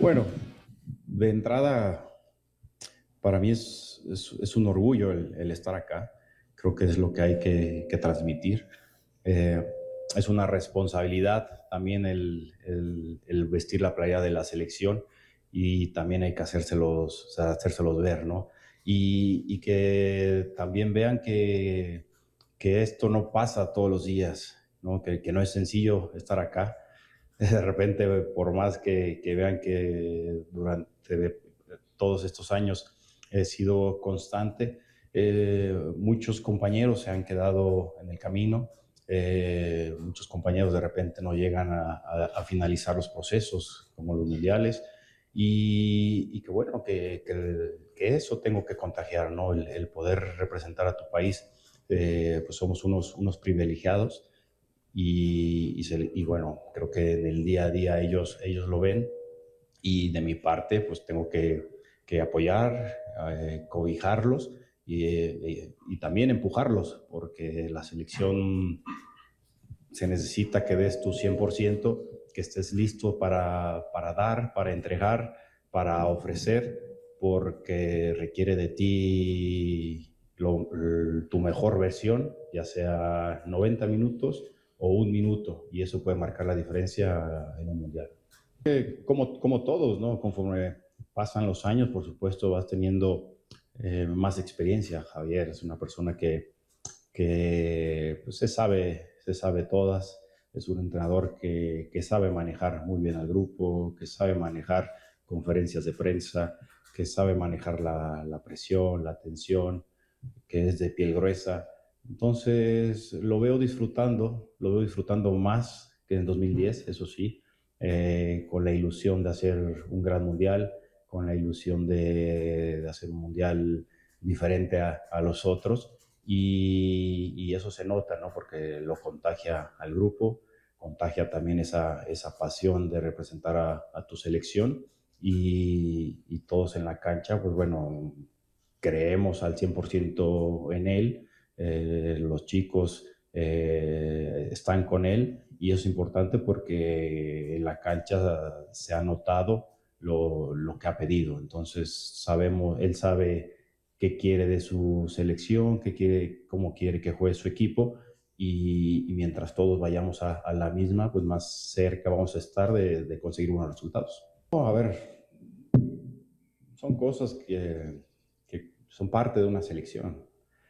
Bueno, de entrada, para mí es un orgullo el estar acá. Creo que es lo que hay que transmitir. Eh, es una responsabilidad también el vestir la playa de la selección y también hay que hacérselos, o sea, hacérselos ver, ¿no? Y que también vean que esto no pasa todos los días, ¿no? Que no es sencillo estar acá. De repente, por más que vean que durante todos estos años he sido constante, muchos compañeros se han quedado en el camino, muchos compañeros de repente no llegan a finalizar los procesos como los mundiales y que bueno, que eso tengo que contagiar, ¿no? El poder representar a tu país, pues somos unos privilegiados y bueno, creo que en el día a día ellos lo ven y de mi parte pues tengo que apoyar, cobijarlos y también empujarlos porque la selección se necesita que des tu 100%, que estés listo para dar, para entregar, para ofrecer, porque requiere de ti tu mejor versión, ya sea 90 minutos o un minuto, y eso puede marcar la diferencia en un mundial. Como todos, ¿no? Conforme pasan los años, por supuesto, vas teniendo más experiencia. Javier es una persona que pues, se sabe todas. Es un entrenador que sabe manejar muy bien al grupo, que sabe manejar conferencias de prensa, que sabe manejar la presión, la tensión, que es de piel gruesa. Entonces lo veo disfrutando más que en 2010, eso sí, con la ilusión de hacer un gran mundial, con la ilusión de hacer un mundial diferente a los otros y eso se nota, ¿no? Porque lo contagia al grupo, contagia también esa pasión de representar a tu selección y todos en la cancha, pues bueno, creemos al 100% en él, los chicos están con él y eso es importante porque en la cancha se ha notado lo que ha pedido. Entonces sabemos, él sabe qué quiere de su selección, qué quiere, cómo quiere que juegue su equipo y mientras todos vayamos a la misma, pues más cerca vamos a estar de conseguir buenos resultados. No, a ver, son cosas que son parte de una selección.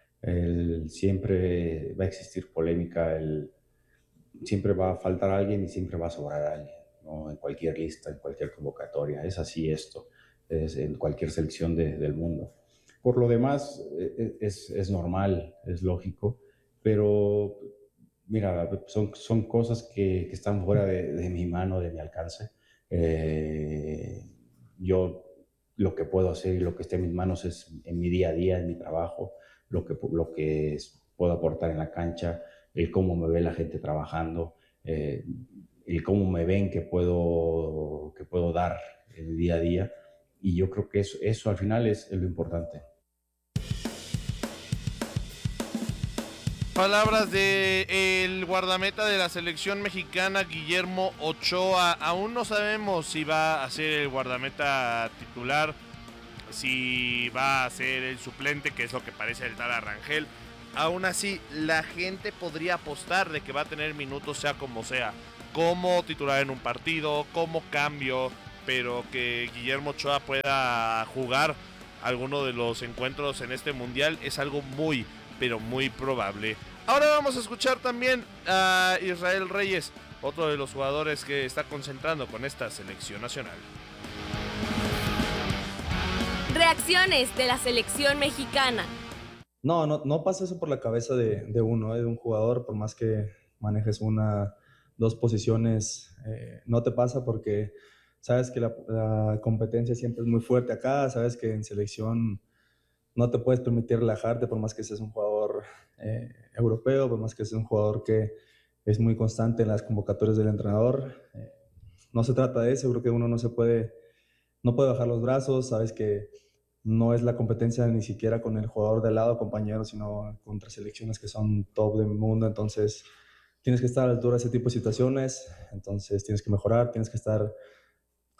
Siempre va a existir polémica, siempre va a faltar alguien y siempre va a sobrar alguien, ¿no? En cualquier lista, en cualquier convocatoria. Es así esto, es en cualquier selección del mundo. Por lo demás, es normal, es lógico, pero mira, son cosas que están fuera de mi mano, de mi alcance. Eh, yo lo que puedo hacer y lo que esté en mis manos es en mi día a día, en mi trabajo, puedo aportar en la cancha, el cómo me ve la gente trabajando, eh, el cómo me ven que puedo dar el día a día. Y yo creo que eso al final es lo importante. Palabras de el guardameta de la selección mexicana, Guillermo Ochoa. Aún no sabemos si va a ser el guardameta titular, si va a ser el suplente, que es lo que parece el tal Arrangel. Aún así, la gente podría apostar de que va a tener minutos sea como sea, como titular en un partido, como cambio, pero que Guillermo Ochoa pueda jugar alguno de los encuentros en este mundial es algo muy, pero muy probable. Ahora vamos a escuchar también a Israel Reyes, otro de los jugadores que está concentrando con esta selección nacional. Reacciones de la selección mexicana. No pasa eso por la cabeza de uno, de un jugador, por más que manejes una, dos posiciones, no te pasa porque sabes que la competencia siempre es muy fuerte acá, sabes que en selección no te puedes permitir relajarte por más que seas un jugador europeo, por más que seas un jugador que es muy constante en las convocatorias del entrenador. No se trata de eso, creo que uno no puede bajar los brazos, sabes que no es la competencia ni siquiera con el jugador de al lado, compañero, sino contra selecciones que son top del mundo, entonces tienes que estar a la altura de ese tipo de situaciones, entonces tienes que mejorar, tienes que estar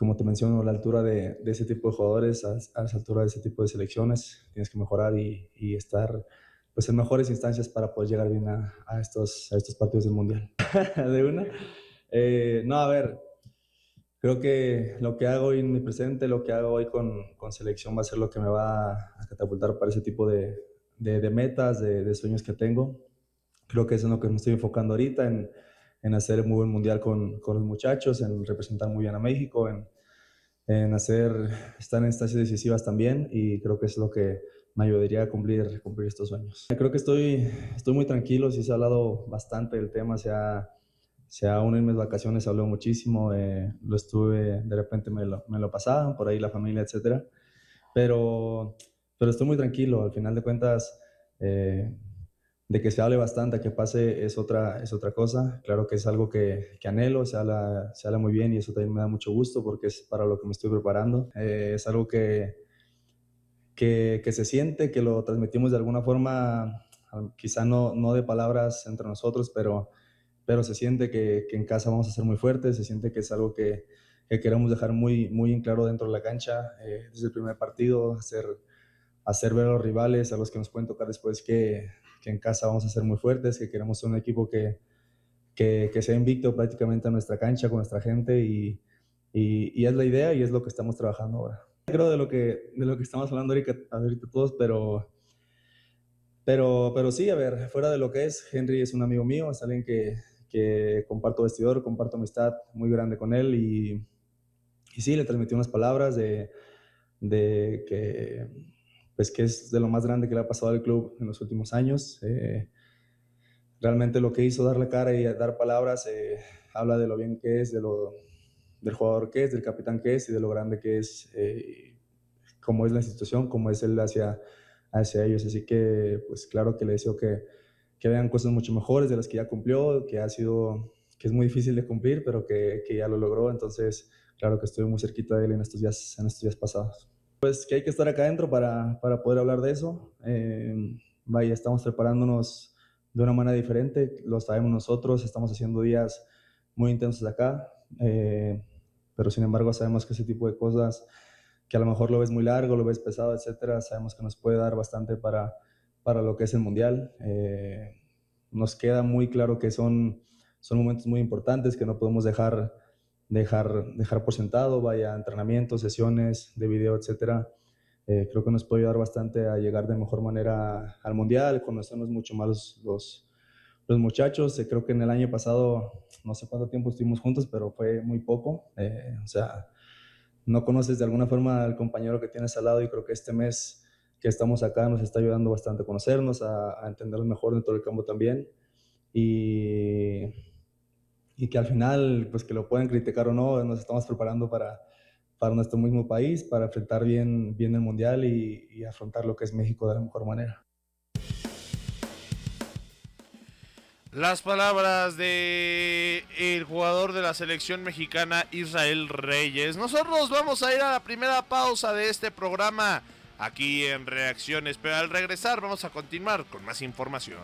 como te menciono, la altura de ese tipo de jugadores, a esa altura de ese tipo de selecciones, tienes que mejorar y estar pues, en mejores instancias para poder llegar bien a estos partidos del Mundial. ¿De una? No, a ver, creo que lo que hago hoy en mi presente, lo que hago hoy con selección va a ser lo que me va a catapultar para ese tipo de metas, de sueños que tengo. Creo que eso es en lo que me estoy enfocando ahorita, en hacer un muy buen mundial con los muchachos, en representar muy bien a México, en estar en instancias decisivas también, y creo que es lo que me ayudaría a cumplir estos sueños. Creo que estoy muy tranquilo, sí se ha hablado bastante del tema, se ha uno de mis vacaciones habló muchísimo, lo estuve, de repente me lo pasaban, por ahí la familia, etcétera, pero estoy muy tranquilo, al final de cuentas, de que se hable bastante, a que pase es otra cosa. Claro que es algo que anhelo, se habla muy bien y eso también me da mucho gusto porque es para lo que me estoy preparando. Es algo que se siente, que lo transmitimos de alguna forma, quizá no de palabras entre nosotros, pero se siente que en casa vamos a ser muy fuertes, se siente que es algo que queremos dejar muy, muy en claro dentro de la cancha, desde el primer partido, hacer ver a los rivales, a los que nos pueden tocar después, que en casa vamos a ser muy fuertes, que queremos ser un equipo que sea invicto prácticamente a nuestra cancha, con nuestra gente, y es la idea y es lo que estamos trabajando ahora. Creo de lo que estamos hablando ahorita todos, pero sí, a ver, fuera de lo que es, Henry es un amigo mío, es alguien que comparto vestidor, comparto amistad muy grande con él, y sí, le transmití unas palabras de que pues que es de lo más grande que le ha pasado al club en los últimos años. Realmente lo que hizo, dar la cara y dar palabras, habla de lo bien que es, del jugador que es, del capitán que es y de lo grande que es, cómo es la institución, cómo es él hacia ellos. Así que, pues claro que le deseo que vean cosas mucho mejores de las que ya cumplió, que es muy difícil de cumplir, pero que ya lo logró. Entonces, claro que estoy muy cerquita de él en estos días pasados. Pues que hay que estar acá adentro para poder hablar de eso. Vaya, estamos preparándonos de una manera diferente, lo sabemos nosotros, estamos haciendo días muy intensos acá, pero sin embargo sabemos que ese tipo de cosas, que a lo mejor lo ves muy largo, lo ves pesado, etcétera, sabemos que nos puede dar bastante para lo que es el Mundial. Nos queda muy claro que son momentos muy importantes que no podemos dejar por sentado, vaya, entrenamientos, sesiones de video, etcétera. Creo que nos puede ayudar bastante a llegar de mejor manera al Mundial, conocernos mucho más los muchachos. Creo que en el año pasado, no sé cuánto tiempo estuvimos juntos, pero fue muy poco. O sea, no conoces de alguna forma al compañero que tienes al lado, y creo que este mes que estamos acá nos está ayudando bastante a conocernos, a entendernos mejor dentro del campo también. Y que al final, pues que lo puedan criticar o no, nos estamos preparando para nuestro mismo país, para enfrentar bien el Mundial y afrontar lo que es México de la mejor manera. Las palabras de el jugador de la selección mexicana, Israel Reyes. Nosotros vamos a ir a la primera pausa de este programa aquí en Reacciones, pero al regresar vamos a continuar con más información.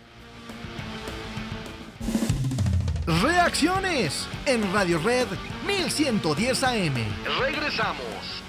Reacciones en Radio Red 1110 AM. Regresamos.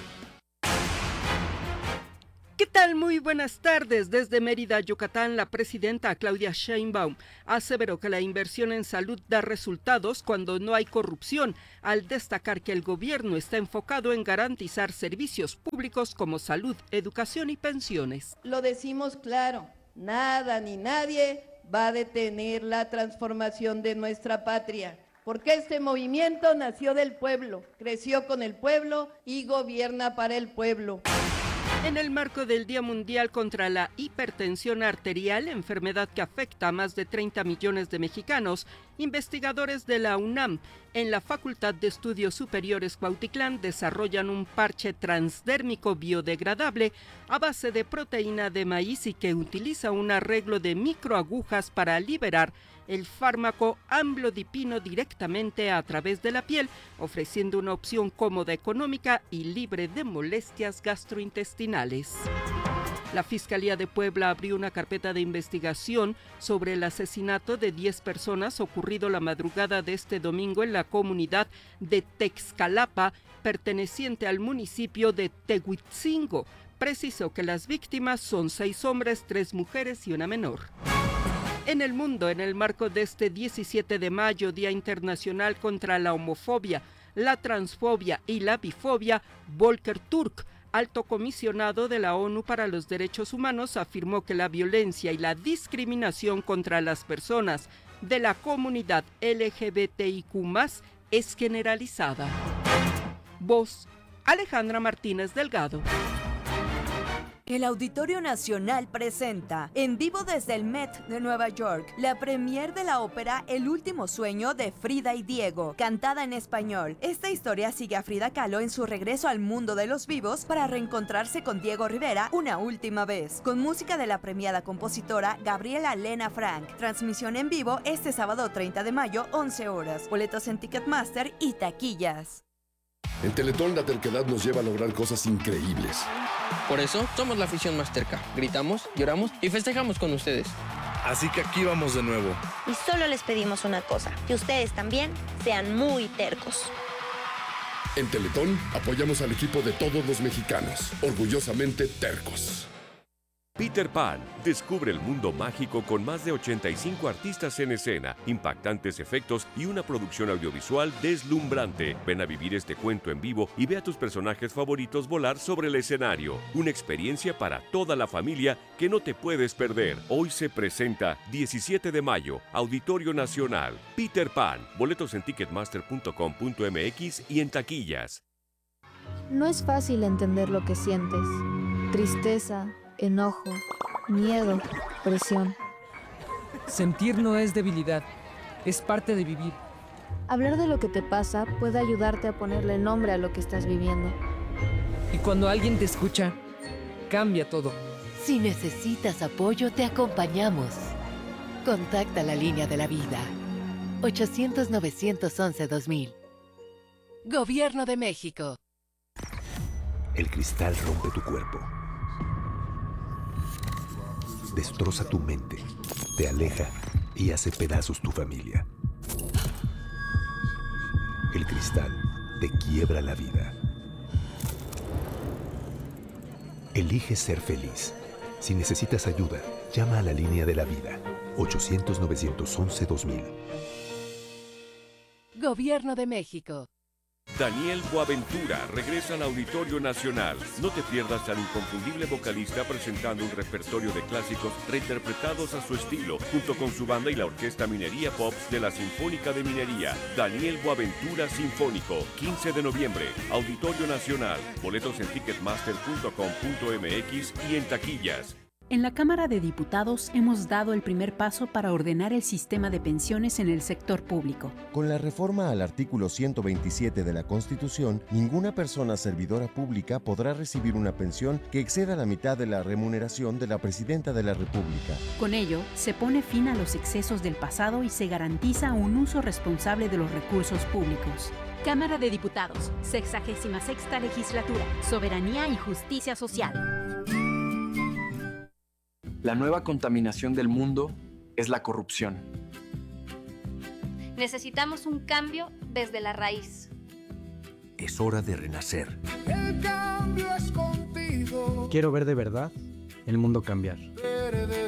¿Qué tal? Muy buenas tardes. Desde Mérida, Yucatán, la presidenta Claudia Sheinbaum aseveró que la inversión en salud da resultados cuando no hay corrupción, al destacar que el gobierno está enfocado en garantizar servicios públicos como salud, educación y pensiones. Lo decimos claro, nada ni nadie va a detener la transformación de nuestra patria, porque este movimiento nació del pueblo, creció con el pueblo y gobierna para el pueblo. En el marco del Día Mundial contra la Hipertensión Arterial, enfermedad que afecta a más de 30 millones de mexicanos, investigadores de la UNAM en la Facultad de Estudios Superiores Cuautitlán desarrollan un parche transdérmico biodegradable a base de proteína de maíz y que utiliza un arreglo de microagujas para liberar el fármaco amlodipino directamente a través de la piel, ofreciendo una opción cómoda, económica y libre de molestias gastrointestinales. La Fiscalía de Puebla abrió una carpeta de investigación sobre el asesinato de 10 personas ocurrido la madrugada de este domingo en la comunidad de Texcalapa, perteneciente al municipio de Tehuitzingo. Precisó que las víctimas son 6 hombres, 3 mujeres y una menor. En el mundo, en el marco de este 17 de mayo, Día Internacional contra la Homofobia, la Transfobia y la Bifobia, Volker Turk, alto comisionado de la ONU para los Derechos Humanos, afirmó que la violencia y la discriminación contra las personas de la comunidad LGBTIQ+ es generalizada. Voz, Alejandra Martínez Delgado. El Auditorio Nacional presenta, en vivo desde el Met de Nueva York, la premier de la ópera El último sueño de Frida y Diego, cantada en español. Esta historia sigue a Frida Kahlo en su regreso al mundo de los vivos para reencontrarse con Diego Rivera una última vez, con música de la premiada compositora Gabriela Lena Frank. Transmisión en vivo este sábado 30 de mayo, 11 horas. Boletos en Ticketmaster y taquillas. En Teletón la terquedad nos lleva a lograr cosas increíbles. Por eso somos la afición más terca. Gritamos, lloramos y festejamos con ustedes. Así que aquí vamos de nuevo. Y solo les pedimos una cosa, que ustedes también sean muy tercos. En Teletón apoyamos al equipo de todos los mexicanos, orgullosamente tercos. Peter Pan descubre el mundo mágico con más de 85 artistas en escena, impactantes efectos y una producción audiovisual deslumbrante. Ven a vivir este cuento en vivo y ve a tus personajes favoritos volar sobre el escenario. Una experiencia para toda la familia que no te puedes perder. Hoy se presenta 17 de mayo, Auditorio Nacional. Peter Pan. Boletos en ticketmaster.com.mx y en taquillas. No es fácil entender lo que sientes. Tristeza, enojo, miedo, presión. Sentir no es debilidad, es parte de vivir. Hablar de lo que te pasa puede ayudarte a ponerle nombre a lo que estás viviendo. Y cuando alguien te escucha, cambia todo. Si necesitas apoyo, te acompañamos. Contacta la línea de la vida. 800-911-2000. Gobierno de México. El cristal rompe tu cuerpo. Destroza tu mente, te aleja y hace pedazos tu familia. El cristal te quiebra la vida. Elige ser feliz. Si necesitas ayuda, llama a la línea de la vida. 800-911-2000. Gobierno de México. Daniel Boaventura regresa al Auditorio Nacional. No te pierdas al inconfundible vocalista presentando un repertorio de clásicos reinterpretados a su estilo, junto con su banda y la Orquesta Minería Pops de la Sinfónica de Minería. Daniel Boaventura Sinfónico, 15 de noviembre, Auditorio Nacional. Boletos en ticketmaster.com.mx y en taquillas. En la Cámara de Diputados hemos dado el primer paso para ordenar el sistema de pensiones en el sector público. Con la reforma al artículo 127 de la Constitución, ninguna persona servidora pública podrá recibir una pensión que exceda la mitad de la remuneración de la Presidenta de la República. Con ello, se pone fin a los excesos del pasado y se garantiza un uso responsable de los recursos públicos. Cámara de Diputados, 66ª Legislatura, Soberanía y Justicia Social. La nueva contaminación del mundo es la corrupción. Necesitamos un cambio desde la raíz. Es hora de renacer. El cambio es contigo. Quiero ver de verdad el mundo cambiar. Heredero